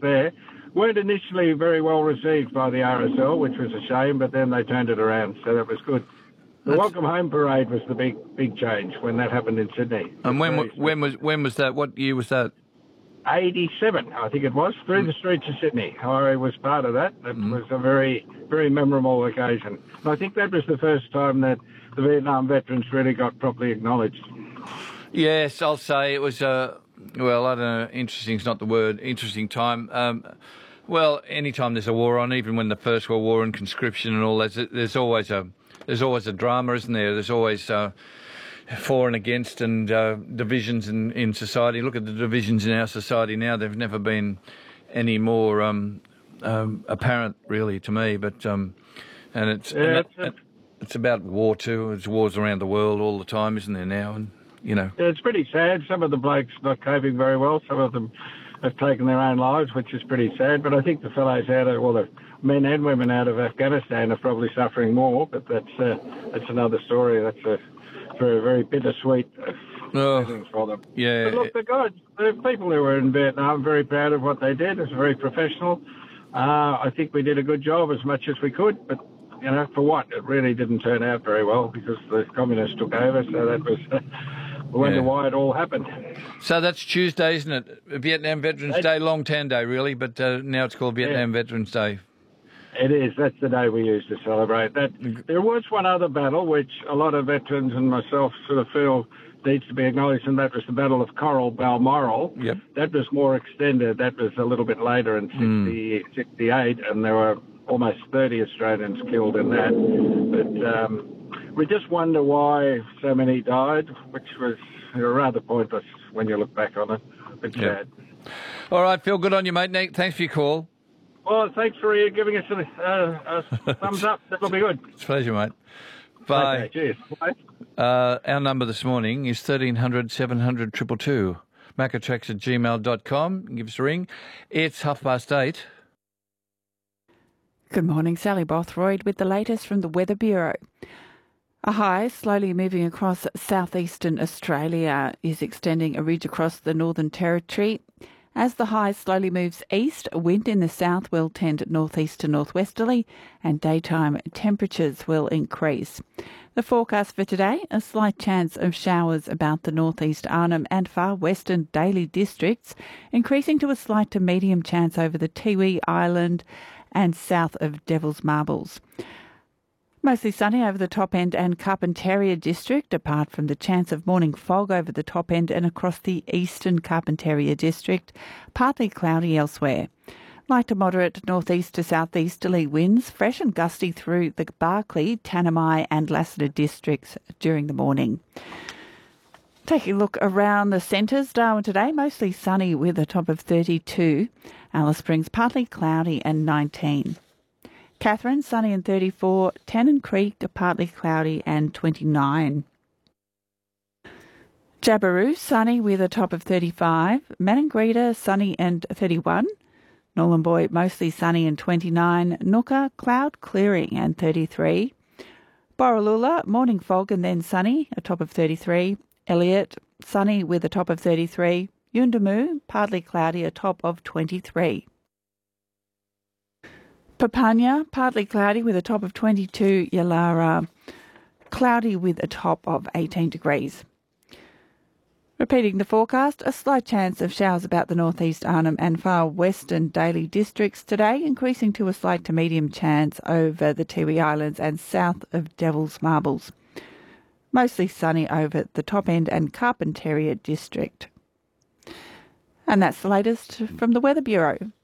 there. Weren't initially very well received by the RSL, which was a shame, but then they turned it around, so that was good. The Welcome Home Parade was the big change when that happened in Sydney. And when was that? What year was that? 87, I think it was, through the streets of Sydney. I was part of that. It was a very, very memorable occasion. And I think that was the first time that the Vietnam veterans really got properly acknowledged. Yes, I'll say it was, well, I don't know, interesting's not the word, interesting time. Well, any time there's a war on, even when the First World War and conscription and all that, there's always a drama, isn't there? There's always for and against and divisions in society. Look at the divisions in our society now. They've never been any more apparent, really, to me. But and it's about war too. There's wars around the world all the time, isn't there now? And Yeah, it's pretty sad. Some of the blokes not coping very well. Some of them have taken their own lives, which is pretty sad. But I think the fellows the men and women out of Afghanistan are probably suffering more. But that's another story. That's a very, very bittersweet feelings for them. Yeah. But look, the people who were in Vietnam, I'm very proud of what they did. It was very professional. I think we did a good job as much as we could, but for what? It really didn't turn out very well because the communists took over, so that was we wonder why it all happened. So that's Tuesday, isn't it? Vietnam Veterans Day, Long Tan Day, really, but now it's called Vietnam Veterans Day. It is. That's the day we use to celebrate that. There was one other battle which a lot of veterans and myself sort of feel needs to be acknowledged, and that was the Battle of Coral, Balmoral. Yep. That was more extended. That was a little bit later in 68, and there were almost 30 Australians killed in that. But we just wonder why so many died, which was rather pointless when you look back on it. It's sad. All right, Phil, good on you, mate. Thanks for your call. Well, thanks for giving us a thumbs up. That'll be good. It's a pleasure, mate. Bye. Okay, cheers. Bye. Our number this morning is 1300 700 222. macatracks@gmail.com. Give us a ring. It's 8:30. Good morning, Sally Bothroyd with the latest from the Weather Bureau. A high slowly moving across southeastern Australia is extending a ridge across the Northern Territory. As the high slowly moves east, wind in the south will tend northeast to northwesterly and daytime temperatures will increase. The forecast for today, a slight chance of showers about the northeast Arnhem and far western Daly districts, increasing to a slight to medium chance over the Tiwi Island and south of Devil's Marbles. Mostly sunny over the top end and Carpentaria district, apart from the chance of morning fog over the top end and across the eastern Carpentaria district. Partly cloudy elsewhere. Light to moderate northeast to southeasterly winds, fresh and gusty through the Barkly, Tanami and Lassiter districts during the morning. Taking a look around the centres, Darwin today, mostly sunny with a top of 32. Alice Springs, partly cloudy and 19. Katherine, sunny and 34. Tennant Creek, partly cloudy and 29. Jabiru, sunny with a top of 35. Maningrida, sunny and 31. Nhulunbuy, mostly sunny and 29. Nooka, cloud clearing and 33. Borroloola, morning fog and then sunny, a top of 33. Elliot, sunny with a top of 33. Yuendumu, partly cloudy, a top of 23. Papunya, partly cloudy with a top of 22. Yalara, cloudy with a top of 18 degrees. Repeating the forecast, a slight chance of showers about the northeast Arnhem and far western Daly districts today, increasing to a slight to medium chance over the Tiwi Islands and south of Devil's Marbles. Mostly sunny over the top end and Carpentaria district. And that's the latest from the Weather Bureau.